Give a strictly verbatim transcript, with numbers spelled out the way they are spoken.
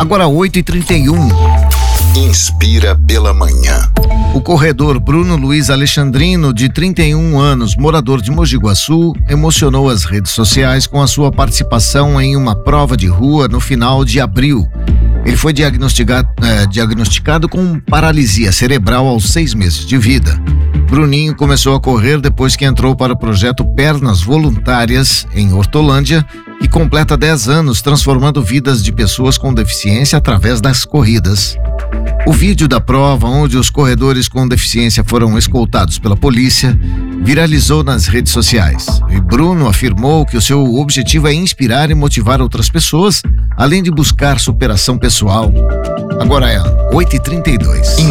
Agora oito e trinta e um. Inspira pela manhã. O corredor Bruno Luiz Alexandrino, de trinta e um anos, morador de Mogi Guaçu, emocionou as redes sociais com a sua participação em uma prova de rua no final de abril. Ele foi diagnosticado, é, diagnosticado com paralisia cerebral aos seis meses de vida. Bruninho começou a correr depois que entrou para o projeto Pernas Voluntárias, em Hortolândia, e completa dez anos transformando vidas de pessoas com deficiência através das corridas. O vídeo da prova, onde os corredores com deficiência foram escoltados pela polícia, viralizou nas redes sociais. E Bruno afirmou que o seu objetivo é inspirar e motivar outras pessoas, além de buscar superação pessoal. Agora é oito e trinta e dois.